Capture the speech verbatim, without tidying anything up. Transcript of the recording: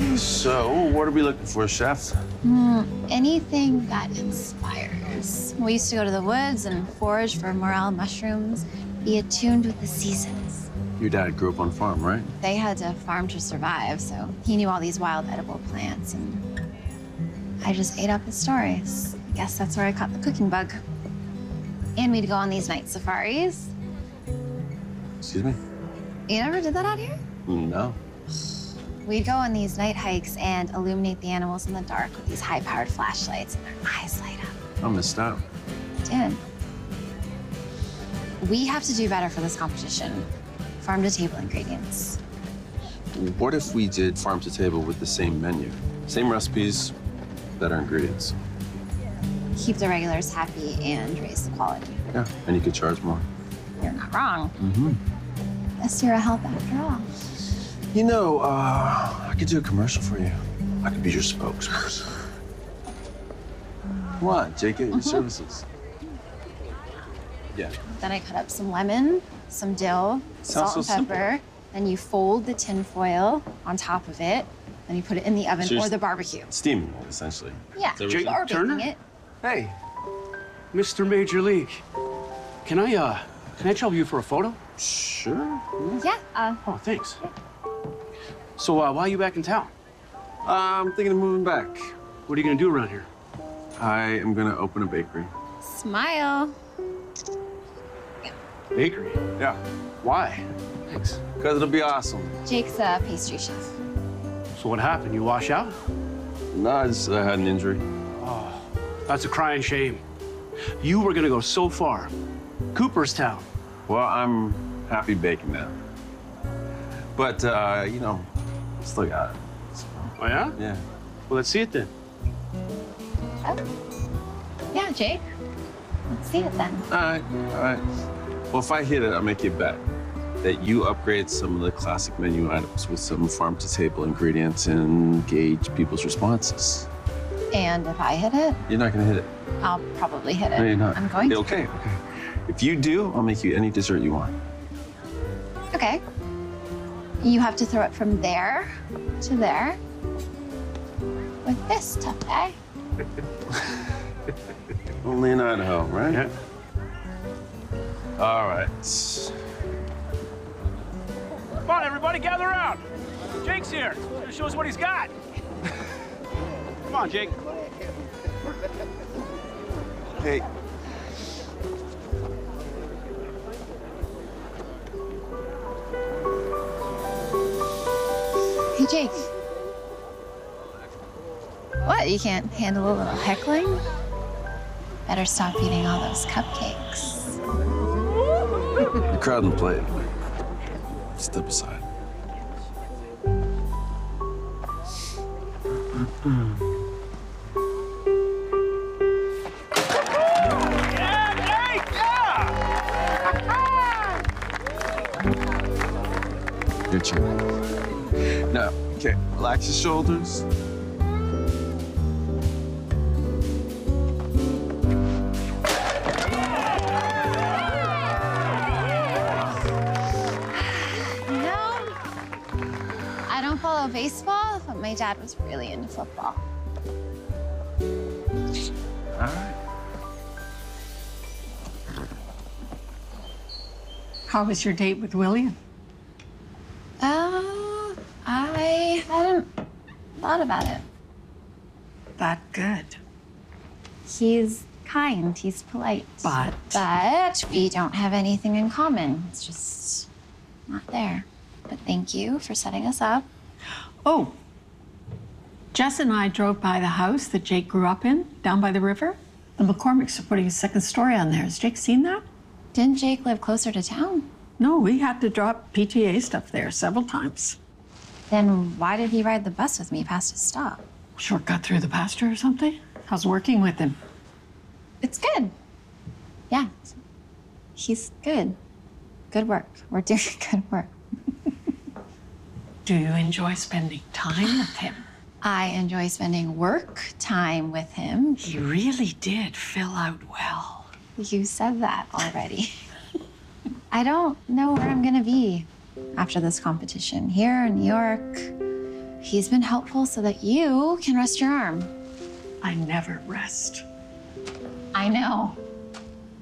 So, what are we looking for, chef? Mm, anything that inspires. We used to go to the woods and forage for morel mushrooms, be attuned with the seasons. Your dad grew up on a farm, right? They had to farm to survive, so he knew all these wild edible plants, and I just ate up his stories. I guess that's where I caught the cooking bug. And we'd go on these night safaris. Excuse me? You never did that out here? No. We'd go on these night hikes and illuminate the animals in the dark with these high-powered flashlights, and their eyes light up. I missed out. Dude, we have to do better for this competition. Farm-to-table ingredients. What if we did farm to table with the same menu? Same recipes, better ingredients. Keep the regulars happy and raise the quality. Yeah, and you could charge more. You're not wrong. Mm-hmm. Guess you're a help after all. You know, uh, I could do a commercial for you. I could be your spokesperson. Come on, Jake, get your services. Yeah. Then I cut up some lemon, some dill, Sounds salt so and pepper. Then you fold the tin foil on top of it. Then you put it in the oven So or the barbecue. Steaming it, essentially. Yeah, Jake or baking Turner? it. Hey, Mister Major League. Can I, uh, can I trouble you for a photo? Sure. Yeah, uh, Oh, thanks. So, uh, why are you back in town? I'm thinking of moving back. What are you gonna do around here? I am gonna open a bakery. smile. Bakery? Yeah. Why? Thanks. Because it'll be awesome. Jake's a pastry chef. So what happened? You wash out? No, I just uh, had an injury. Oh, that's a crying shame. You were gonna go so far. Cooperstown. Well, I'm happy baking now. But, uh, you know, still got it. So, Oh, yeah? yeah. Well, let's see it then. Oh. Yeah, Jake. Let's see it then. All right, all right. Well, if I hit it, I'll make you a bet that you upgrade some of the classic menu items with some farm-to-table ingredients and gauge people's responses. And if I hit it, You're not gonna hit it. I'll probably hit it. No, you're not. I'm going to. Okay, okay. If you do, I'll make you any dessert you want. Okay. You have to throw it from there to there with this tough guy. Only in Idaho, right? Yeah. All right. Come on, everybody, gather around. Jake's here. He's gonna show us what he's got. Come on, Jake. Hey. Hey, Jake. What? You can't handle a little heckling? Better stop eating all those cupcakes. The crowd and play. Step aside. Yeah, Jake, yeah! Your turn. Now, okay, relax your shoulders. You know, I don't follow baseball, but my dad was really into football. All right. How was your date with William? Uh, I hadn't thought about it. That good. He's kind, he's polite. But But we don't have anything in common. It's just not there. But thank you for setting us up. oh, Jess and I drove by the house that Jake grew up in down by the river. The McCormicks are putting a second story on there. Has Jake seen that? Didn't Jake live closer to town? No, we had to drop P T A stuff there several times. Then why did he ride the bus with me past his stop? Shortcut through the pasture or something? How's working with him? It's good. Yeah, he's good. Good work. We're doing good work. Do you enjoy spending time with him? I enjoy spending work time with him. He really did fill out well. You said that already. I don't know where I'm gonna be after this competition. Here in New York, He's been helpful so that you can rest your arm. I never rest. I know.